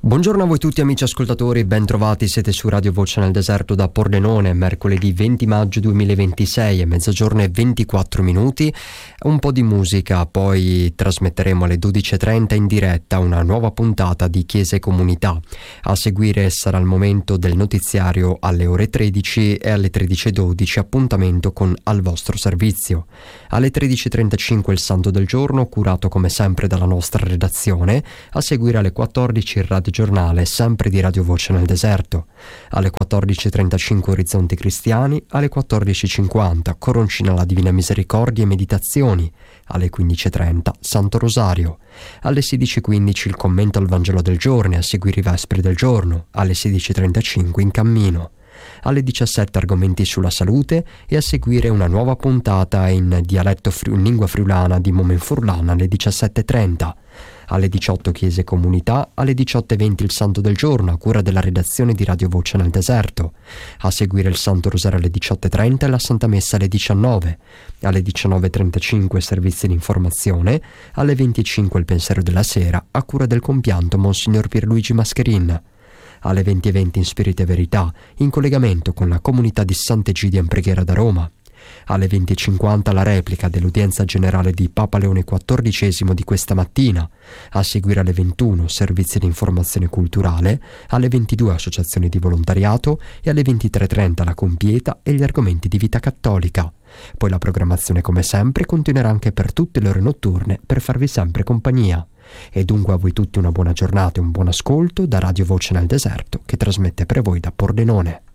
Buongiorno a voi tutti amici ascoltatori, ben trovati, siete su Radio Voce nel Deserto da Pordenone, mercoledì 20 maggio 2026, è mezzogiorno e 24 minuti, un po' di musica, poi trasmetteremo alle 12.30 in diretta una nuova puntata di Chiesa e Comunità. A seguire sarà il momento del notiziario alle ore 13 e alle 13.12 appuntamento con Al vostro servizio. Alle 13.35 il Santo del Giorno, curato come sempre dalla nostra redazione, a seguire alle 14 il Radio Giornale, sempre di Radio Voce nel Deserto. Alle 14.35 Orizzonti Cristiani, alle 14.50 Coroncina alla Divina Misericordia e Meditazioni, alle 15.30 Santo Rosario, alle 16.15 il commento al Vangelo del giorno e a seguire i Vespri del giorno, alle 16.35 In cammino. Alle 17 argomenti sulla salute e a seguire una nuova puntata in dialetto in lingua friulana di Momen Furlan alle 17.30. Alle 18 Chiese e Comunità, alle 18.20 il Santo del Giorno a cura della redazione di Radio Voce nel Deserto. A seguire il Santo Rosario alle 18.30 e la Santa Messa alle 19. Alle 19.35 servizi di informazione, alle 25 il Pensiero della Sera a cura del compianto Monsignor Pierluigi Mascherin. Alle 20.20 in Spirito e Verità, in collegamento con la comunità di Sant'Egidio in preghiera da Roma. Alle 20.50 la replica dell'udienza generale di Papa Leone XIV di questa mattina. A seguire alle 21 servizi di informazione culturale, alle 22 associazioni di volontariato e alle 23.30 la compieta e gli argomenti di vita cattolica. Poi la programmazione come sempre continuerà anche per tutte le ore notturne per farvi sempre compagnia. E dunque a voi tutti una buona giornata e un buon ascolto da Radio Voce nel Deserto che trasmette per voi da Pordenone.